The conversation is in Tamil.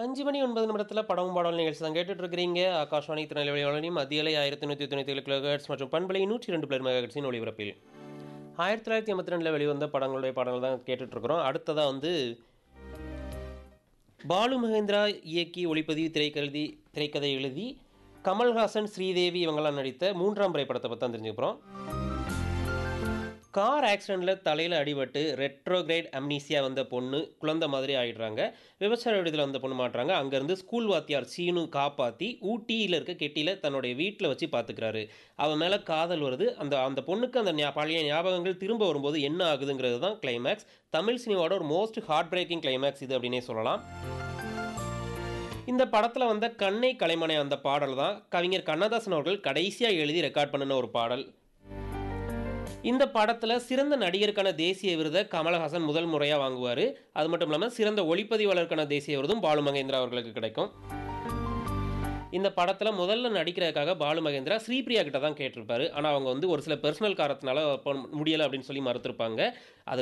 5 மணி 9 நிமிடத்துல படமும் பாடலும் நிகழ்ச்சி தான் கேட்டுட்டு இருக்கிறீங்க. ஆகாஷ்வாணி திருநெல்வேலி வானொலி மத்திய அலை 1197 கிலோஹெர்ட்ஸ் மற்றும் பண்பலை 102 மெகாஹெர்ட்ஸின் ஒலிபரப்பில் 1982ல வெளிவந்த படங்களுடைய பாடல்கள் தான் கேட்டுட்டு இருக்கிறோம். அடுத்ததா வந்து பாலு மகேந்திரா இயக்கி ஒளிப்பதிவு திரைக்கதை எழுதி கமல்ஹாசன், ஸ்ரீதேவி இவங்கெல்லாம் நடித்த 3ஆம் முறை படத்தை பற்றி தான் தெரிஞ்சுக்க போகிறோம். கார் ஆக்சிடெண்ட்டில் தலையில் அடிபட்டு ரெட்ரோகிரேட் அம்னீசியா வந்த பொண்ணு குழந்தை மாதிரி ஆகிடுறாங்க. விபச்சார விடுதலை வந்த பொண்ணு மாட்டுறாங்க. அங்கேருந்து ஸ்கூல் வாத்தியார் சீனு காப்பாற்றி ஊட்டியில் இருக்க கெட்டியில் தன்னுடைய வீட்டில் வச்சு பார்த்துக்கிறாரு. அவன் மேலே காதல் வருது. அந்த பொண்ணுக்கு அந்த பழைய ஞாபகங்கள் திரும்ப வரும்போது என்ன ஆகுதுங்கிறது தான் கிளைமேக்ஸ். தமிழ் சினிமாவோட ஒரு மோஸ்ட் ஹார்ட் பிரேக்கிங் கிளைமேக்ஸ் இது அப்படின்னே சொல்லலாம். இந்த படத்தில் வந்த கண்ணை கலைமனை அந்த பாடல் தான் கவிஞர் கண்ணதாசன் அவர்கள் கடைசியாக எழுதி ரெக்கார்ட் பண்ணின ஒரு பாடல். இந்த படத்தில் சிறந்த நடிகருக்கான தேசிய விருதை கமலஹாசன் முதல் முறையாக வாங்குவார். அது மட்டும் இல்லாமல் சிறந்த ஒளிப்பதிவாளருக்கான தேசிய விருதும் பாலு மகேந்திரா அவர்களுக்கு கிடைக்கும். இந்த படத்தில் முதல்ல நடிக்கிறதுக்காக பாலு மகேந்திரா ஸ்ரீபிரியா கிட்ட தான் கேட்டிருப்பாரு. ஆனால் அவங்க வந்து ஒரு சில பர்சனல் காரணத்தினால முடியலை அப்படின்னு சொல்லி மறுத்திருப்பாங்க. அது